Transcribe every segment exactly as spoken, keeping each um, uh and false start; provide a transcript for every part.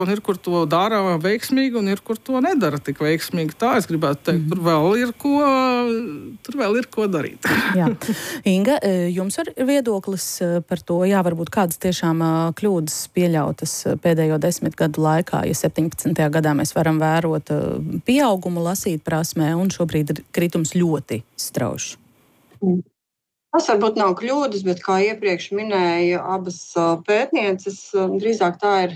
Un ir, kur to dara veiksmīgi, un ir, kur to nedara tik veiksmīgi. Tā es gribētu teikt, mm. tur vēl ir ko, tur vēl ir ko darīt. Jā. Inga, jums ir viedoklis par to, jā, varbūt kādas tiešām kļūdas pieļautas pēdējo desmit gadu laikā, ja septiņpadsmitajā gadā mēs varam vērot pieaugumu lasīt prasmē, un šobrīd ir kritums ļoti straušs. Mm. Tas varbūt nav kļūdas, bet, kā iepriekš minēja abas pētnieces, drīzāk tā ir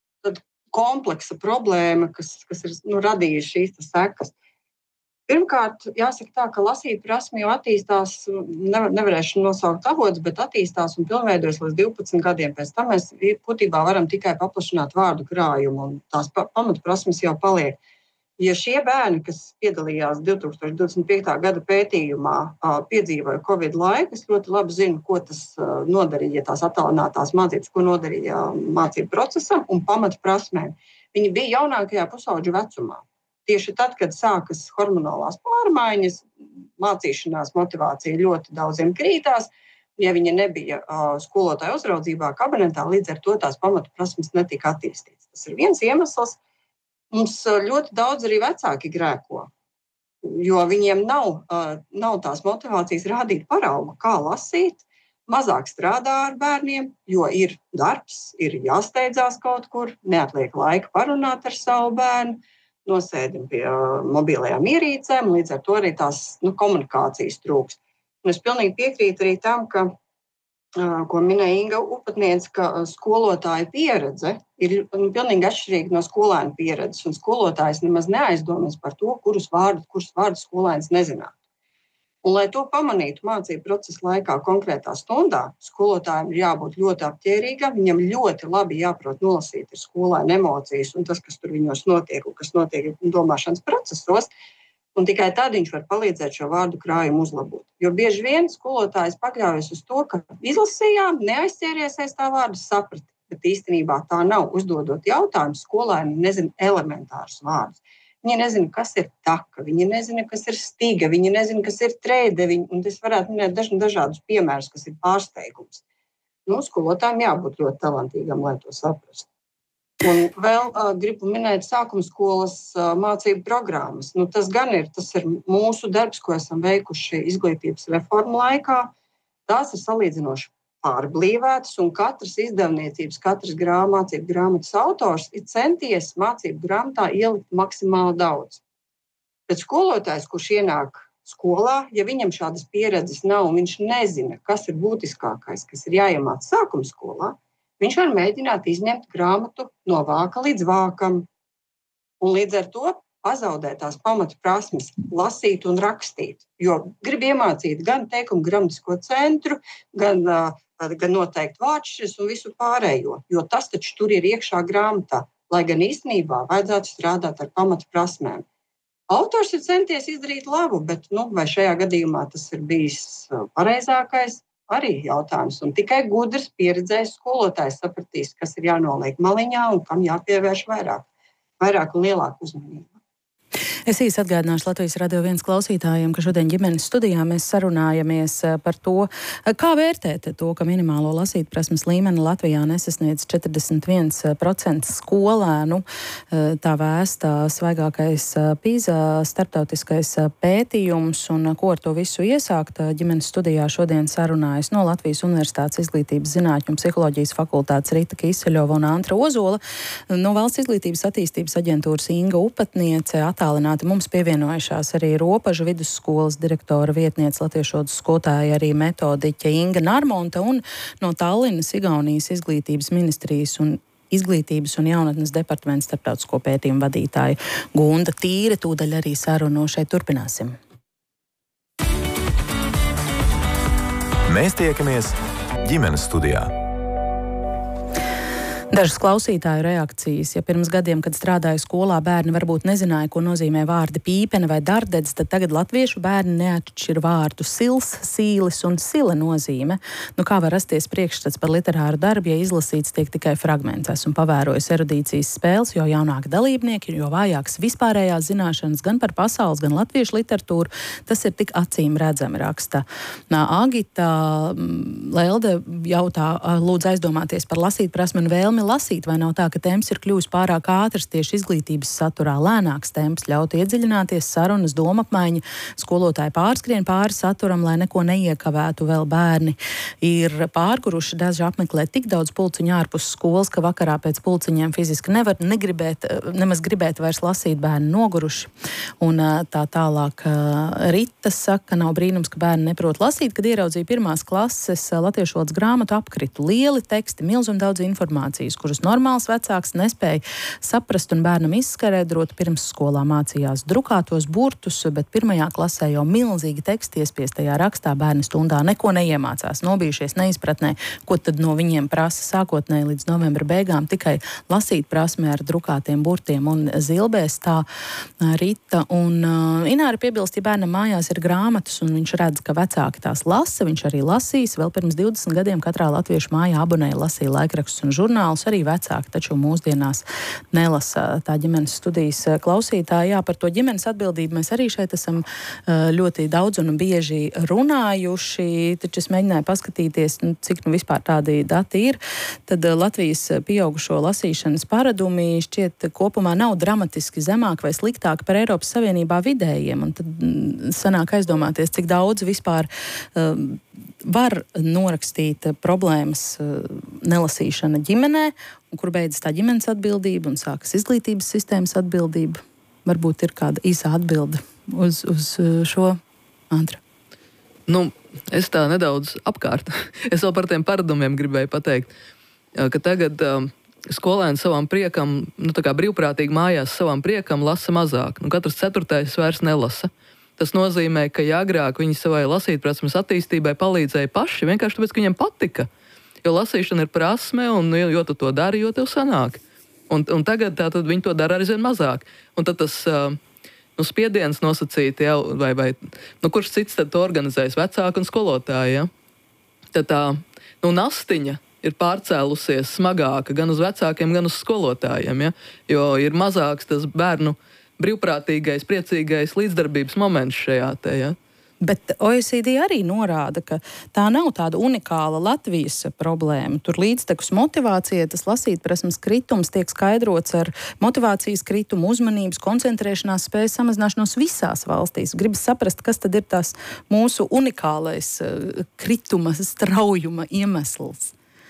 kompleksa problēma, kas, kas ir nu, radījusi šīs sekas. Pirmkārt, jāsaka tā, ka lasīt prasmi jau attīstās, nevar, nevarēšu nosaukt avotus, bet attīstās un pilnveidojas līdz divpadsmit gadiem. Pēc tam mēs būtībā varam tikai paplašināt vārdu krājumu, un tās pamatprasmes jau paliek. Ja šie bērni, kas piedalījās divi tūkstoši divdesmit piektajā gada pētījumā, piedzīvoja Covid laiku, es ļoti labi zinu, ko tas nodarīja, tās attālinātās mācības, ko nodarīja mācību procesam un pamatprasmēm. Viņi bija jaunākajā pusauģu vecumā. Tieši tad, kad sākas hormonālās pārmaiņas, mācīšanās motivācija ļoti daudziem krītās. Ja viņi nebija skolotāja uzraudzībā kabinetā, līdz ar to tās pamatprasmes netika attīstītas. Tas ir viens iemesls. Mums ļoti daudz arī vecāki grēko, jo viņiem nav, nav tās motivācijas rādīt paraugu, kā lasīt, mazāk strādā ar bērniem, jo ir darbs, ir jāsteidzās kaut kur, neatliek laika parunāt ar savu bērnu, nosēdim pie mobilajām ierīcēm, līdz ar to arī tās nu, komunikācijas trūkst. Un es pilnīgi piekrītu arī tam, ka ko minēja Inga Upatniece, ka skolotāja pieredze ir pilnīgi atšķirīga no skolēna pieredzes, un skolotājs nemaz neaizdomās par to, kurus vārdus, kurus vārdus skolēns nezinātu. Un, lai to pamanītu mācību procesa laikā konkrētā stundā, skolotājiem ir jābūt ļoti apķērīgam, viņam ļoti labi jāprot nolasīt ir skolēna emocijas un tas, kas tur viņos notiek un kas notiek domāšanas procesos, un tikai tad viņš var palīdzēt šo vārdu krājumu uzlabot. Jo bieži vien skolotājs pakļaujas uz to, ka izlasījām, neaizķēries aiz tā vārdu saprati, bet īstenībā tā nav. Uzdodot jautājumu, skolēni nezina elementārus vārdus. Viņi nezina, kas ir taka, viņi nezina, kas ir stiga, viņi nezina, kas ir treide, viņi, un es varētu minēt daž, dažādus piemērus, kas ir pārsteigums. Nu, skolotājiem jābūt ļoti talantīgam, lai to saprastu. Un vēl uh, gribu minēt sākumskolas uh, mācību programmas. Nu, tas gan ir, tas ir mūsu darbs, ko esam veikuši izglītības reformu laikā. Tās ir salīdzinoši pārblīvētas, un katras izdevniecības, katras grā, mācību grāmatas autors ir centies mācību grāmatā ielikt maksimāli daudz. Bet skolotājs, kurš ienāk skolā, ja viņam šādas pieredzes nav, un viņš nezina, kas ir būtiskākais, kas ir jāiemāc sākumskolā, viņš var mēģināt izņemt grāmatu no vāka līdz vākam. Un līdz ar to pazaudēt tās pamatu prasmes lasīt un rakstīt. Jo grib iemācīt gan teikumu gramatisko centru, gan, gan noteikti vārdšķiras un visu pārējo. Jo tas taču tur ir iekšā grāmatā, lai gan īstenībā vajadzētu strādāt ar pamatu prasmēm. Autors ir centies izdarīt labu, bet nu, vai šajā gadījumā tas ir bijis pareizākais? Arī jautājums. Un tikai gudrs, pieredzējis skolotājs sapratīs, kas ir jānoliek maliņā un kam jāpievērš vairāk, vairāk un lielāku uzmanību. Es īsi atgādināšu Latvijas Radio viens klausītājiem, ka šodien ģimenes studijā mēs sarunājamies par to, kā vērtēt to, ka minimālo lasīt prasmes līmeni Latvijā nesasniedz četrdesmit viens procents skolēnu. Tā vēsta svaigākais PISA starptautiskais pētījums, un ko ar to visu iesākt. Ģimenes studijā šodien sarunājas no Latvijas Universitātes izglītības zinātņu un psiholoģijas fakultātes Rita Kiseļova un Antra Ozola, no Valsts izglītības attīstības aģentūras Inga Upatniece, attālināti mums pievienojušās arī Ropažu vidusskolas direktora vietniece latviešu skolotāja arī metodiķe Inga Narmonta un no Tallinas Igaunijas izglītības ministrijas un izglītības un jaunatnes departamenta starptautisko pētījumu vadītāja Gunda Tīre. Tūdaļ arī sarunu šeit turpināsim. Mēs tiekamies ģimenes studijā. Dažas klausītāju reakcijas. Ja pirms gadiem, kad strādāju skolā, bērni varbūt nezināja, ko nozīmē vārdi pīpene vai dardedz, tad tagad latviešu bērni neatšķir vārdu sils, sīlis un sile nozīme. Nu, kā var rasties priekšstats par literāru darbu, ja izlasīts tiek tikai fragments? Esmu pavērojis erudīcijas spēles, jo jaunāki dalībnieki, jo vājāks vispārējās zināšanas gan par pasaules, gan latviešu literatūru. Tas ir tik acīm redzami, raksta Agita. Lelde jautā, lūdzu aizdomāties par lasīt prasmi un vēlmi lasīt, vai nav tā, ka temps ir kļuvis pārāk ātrs tieši izglītības saturā, lēnāks temps ļaut iedziļināties, sarunas, domapmaiņa, skolotāji pārskrien pāri saturam, lai neko neiekavētu vēl bērni. Ir pārguruši, daži apmeklē tik daudz pulciņu ārpus skolas, ka vakarā pēc pulciņiem fiziski nevar negribēt, nemaz gribēt vairs lasīt, bērni noguruši. Un tā tālāk Rita saka, nav brīnums, ka bērni neprot lasīt, kad ieraudzīja pirmās klases latviešu valodas grāmatu apkritu. Lieli teksti, milzum daudz informācijas, kuras normāls vecāks nespēja saprast un bērnam izskaidrot. Pirms skolā mācījās drukātos burtus, bet pirmajā klasē jau milzīgi teksti iespiestajā rakstā bērni stundā neko neiemācās, nobijušies neizpratnē, ko tad no viņiem prasa sākotnēji līdz novembra beigām, tikai lasīt prasmē ar drukātiem burtiem un zilbēs. Tā Rita un uh, Ināra piebilst, ja bērnam mājās ir grāmatas un viņš redz, ka vecāki tās lasa, viņš arī lasīs. Vēl pirms divdesmit gadiem katrā latviešu mājā abonēja lasīja laikrakstus un žurnālus, arī vecāki, taču mūsdienās nelasa. Tā ģimenes studijas klausītāja. Jā, par to ģimenes atbildību mēs arī šeit esam ļoti daudz un bieži runājuši, taču es mēģināju paskatīties, nu, cik nu vispār tādi dati ir. Tad Latvijas pieaugušo lasīšanas paradumi šķiet kopumā nav dramatiski zemāk vai sliktāk par Eiropas Savienībā vidējiem. Un tad sanāk aizdomāties, cik daudz vispār uh, var norakstīt problēmas uh, nelasīšana ģimenē, un kur beidzas tā ģimenes atbildība un sākas izglītības sistēmas atbildība. Varbūt ir kāda īsā atbilde uz, uz šo, Andra. Nu, es tā nedaudz apkārt. Es vēl par tiem paradumiem gribēju pateikt, ka tagad um, skolēni savam priekam, nu tā kā brīvprātīgi mājās savam priekam lasa mazāk. Nu, katrs ceturtais vairs nelasa. Tas nozīmē, ka ja agrāk viņi savai lasītprasmes attīstībai palīdzēja paši, vienkārši tāpēc, ka viņiem patika. Jo lasīšana ir prasme, un jo tu to dari, jo tev sanāk. Un, un tagad tā, tad viņi to dara aizvien mazāk. Un tad tas uh, nu, spiediens nosacīti, ja, vai, vai nu, kurš cits tad to organizēs? Vecāki un skolotāji. Ja? Tad tā nu, nastiņa ir pārcēlusies smagāka gan uz vecākiem, gan uz skolotājiem. Ja? Jo ir mazāks tas bērnu brīvprātīgais, priecīgais līdzdarbības moments šajā te, ja? Bet O E C D arī norāda, ka tā nav tāda unikāla Latvijas problēma. Tur līdztekus motivācija, tas lasītprasmes kritums tiek skaidrots ar motivācijas kritumu, uzmanības, koncentrēšanās spējas samazināšanos visās valstīs. Gribas saprast, kas tad ir tās mūsu unikālais krituma straujuma iemesls.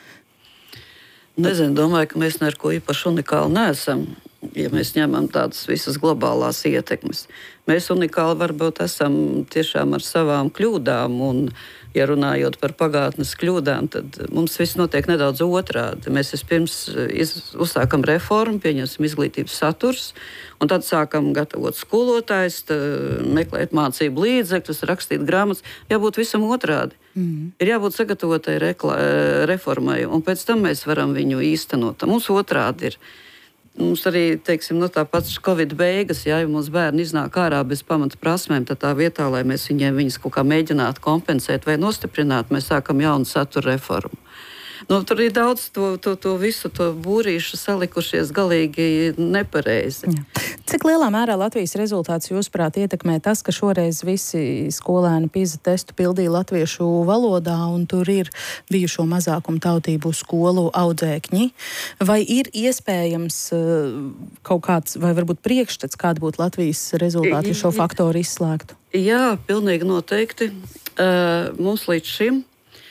Nezinu, domāju, ka mēs neko īpaši unikāli neesam, ja mēs ņemam tādas visas globālās ietekmes. Mēs unikāli varbūt esam tiešām ar savām kļūdām, un, ja runājot par pagātnes kļūdām, tad mums viss notiek nedaudz otrādi. Mēs vispirms iz, uzsākam reformu, pieņemsim izglītības saturs, un tad sākam gatavot skolotājus, meklēt mācību līdzekļus, rakstīt grāmatas. Jābūt visam otrādi. Mm. Ir jābūt sagatavotai rekla, reformai, un pēc tam mēs varam viņu īstenot. Mums otrādi ir. Mums arī, teiksim, no tā pats Covid beigas, ja, ja mums bērni iznāk ārā bez pamata prasmēm, tad tā vietā, lai mēs viņiem viņas kaut kā mēģinātu kompensēt vai nostiprināt, mēs sākam jaunu satura reformu. Nu, tur ir daudz to, to, to visu to būrīšu salikušies galīgi nepareizi. Jā. Cik lielā mērā Latvijas rezultāts jūsuprāt ietekmē tas, ka šoreiz visi skolēni PISA testu pildīja latviešu valodā un tur ir bijušo mazākumu tautību skolu audzēkņi? Vai ir iespējams uh, kaut kāds, vai varbūt priekšstats, kāda būtu Latvijas rezultāti, ja šo faktoru izslēgtu? Jā, pilnīgi noteikti. Uh, mums līdz šim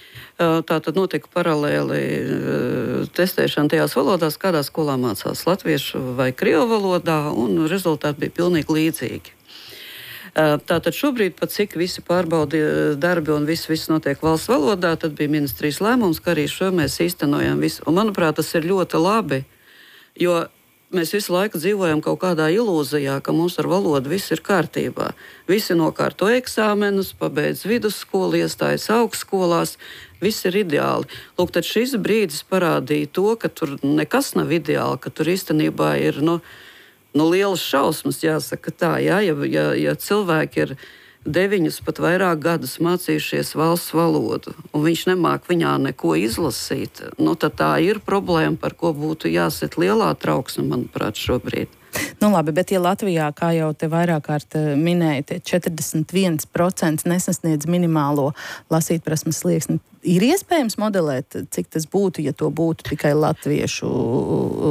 tā tad notika paralēli testēšana tajās valodās, kādā skolā mācās latviešu vai krievu valodā, un rezultāti bija pilnīgi līdzīgi. Tātad šobrīd, pat cik visi pārbauda darbi un viss, viss notiek valsts valodā, tad bija ministrijas lēmums, ka arī šo mēs īstenojam visu. Un, manuprāt, tas ir ļoti labi, jo mēs visu laiku dzīvojam kaut kādā ilūzijā, ka mums ar valodu viss ir kārtībā. Visi nokārto eksāmenus, pabeidz vidusskolu, iestājas augstskolās, viss ir ideāli. Lūk, tad šis brīdis parādīja to, ka tur nekas nav ideāli, ka tur īstenībā ir nu, nu, lielas šausmas, jāsaka tā. Jā? Ja, ja, ja cilvēki ir deviņus pat vairāk gadus mācījušies valsts valodu, un viņš nemāk viņā neko izlasīt, nu, tad tā ir problēma, par ko būtu jāsit lielā trauksme, manuprāt, šobrīd. Nu labi, bet ja Latvijā, kā jau te vairāk kārt minēja, tie četrdesmit viens procents nesasniedz minimālo lasītprasmes slieksni, ir iespējams modelēt, cik tas būtu, ja to būtu tikai latviešu